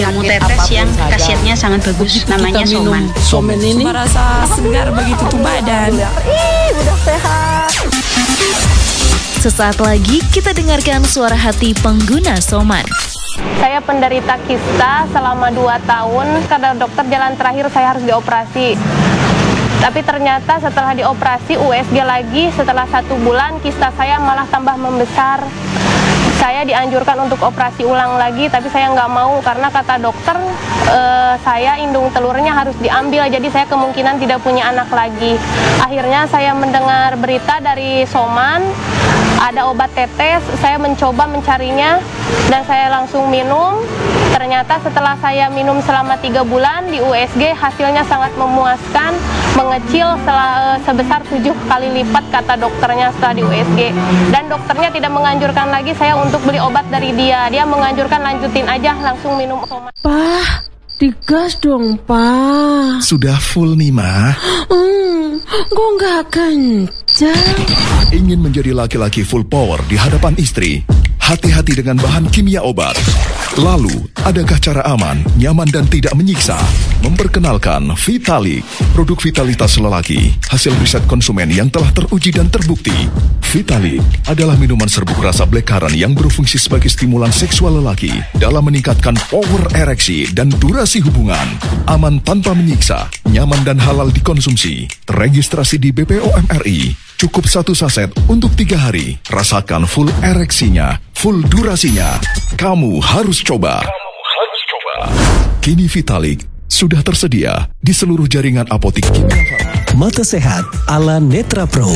jamu tetes yang khasiatnya sangat bagus, namanya Soman. Soman ini merasa segar begitu tuh badan. Udah sehat. Sesaat lagi kita dengarkan suara hati pengguna Soman. Saya penderita kista selama 2 tahun. Kata dokter jalan terakhir saya harus dioperasi. Tapi ternyata setelah dioperasi USG lagi, setelah 1 bulan kista saya malah tambah membesar. Saya dianjurkan untuk operasi ulang lagi, tapi saya nggak mau karena kata dokter saya indung telurnya harus diambil, jadi saya kemungkinan tidak punya anak lagi. Akhirnya saya mendengar berita dari Soman, ada obat tetes, saya mencoba mencarinya dan saya langsung minum. Ternyata setelah saya minum selama 3 bulan di USG hasilnya sangat memuaskan, mengecil sebesar 7 kali lipat kata dokternya setelah di USG. Dan dokternya tidak menganjurkan lagi saya untuk beli obat dari dia. Dia menganjurkan lanjutin aja langsung minum Soman. Pak, digas dong, Pak. Sudah full nih, Ma. Kok nggak kencang? Ingin menjadi laki-laki full power di hadapan istri? Hati-hati dengan bahan kimia obat. Lalu, adakah cara aman, nyaman dan tidak menyiksa? Memperkenalkan Vitalik, produk vitalitas lelaki, hasil riset konsumen yang telah teruji dan terbukti. Vitalik adalah minuman serbuk rasa blackcurrant yang berfungsi sebagai stimulan seksual lelaki dalam meningkatkan power ereksi dan durasi hubungan. Aman tanpa menyiksa, nyaman dan halal dikonsumsi. Terregistrasi di BPOM RI. Cukup 1 saset untuk 3 hari. Rasakan full ereksinya, full durasinya. Kamu harus coba. Kini Vitalik sudah tersedia di seluruh jaringan apotik kimia. Mata sehat ala Netra Pro.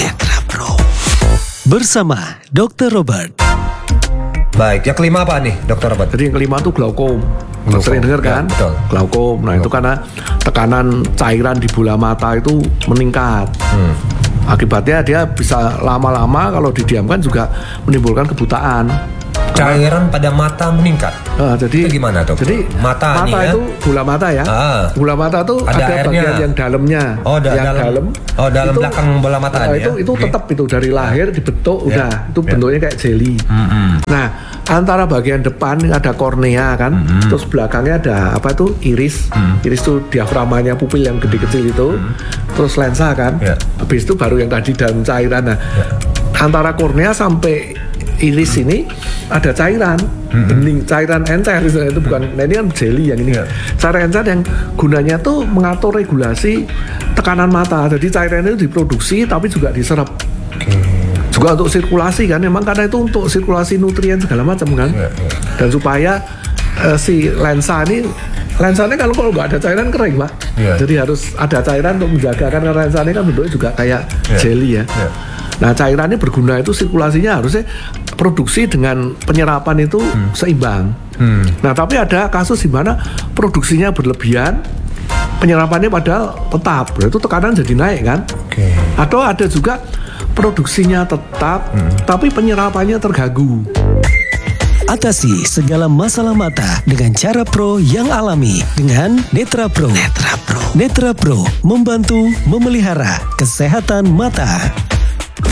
Bersama Dr. Robert. Baik, yang kelima apa nih, Dr. Robert? Jadi yang kelima itu glaukom. Sering dengar kan? Ya, betul. Glaukom. Nah, itu karena tekanan cairan di bola mata itu meningkat. Akibatnya dia bisa lama-lama kalau didiamkan juga menimbulkan kebutaan. Cairan pada mata meningkat. Jadi itu gimana, Dok? Jadi mata itu ya? bola mata ya. Bola mata itu ada bagian yang dalamnya. Yang dalam. Oh, dalam itu, belakang bola mata ya. Itu tetap itu dari lahir dibentuk udah. Itu bentuknya kayak jeli. Nah, antara bagian depan ada kornea kan, terus belakangnya ada apa itu iris. Iris itu diaframanya pupil yang gede kecil itu. Terus lensa kan. Habis itu baru yang tadi dalam cairan. Nah, antara kornea sampai iris ini ada cairan bening, cairan encer itu bukan, nah ini kan jelly yang ini. Cairan encer yang gunanya tuh mengatur regulasi tekanan mata. Jadi cairan itu diproduksi tapi juga diserap. Juga untuk sirkulasi kan, memang karena itu untuk sirkulasi nutrien segala macam kan. Dan supaya si lensanya kalau nggak ada cairan kering, Pak. Jadi harus ada cairan untuk menjaga, karena lensanya kan bentuknya juga kayak jelly ya. Nah, cairan ini berguna itu sirkulasinya harusnya produksi dengan penyerapan itu seimbang. Nah, tapi ada kasus di mana produksinya berlebihan, penyerapannya padahal tetap, itu tekanan jadi naik kan. Atau ada juga produksinya tetap, tapi penyerapannya terganggu. Atasi segala masalah mata dengan cara pro yang alami dengan Netra Pro. Netra Pro membantu memelihara kesehatan mata.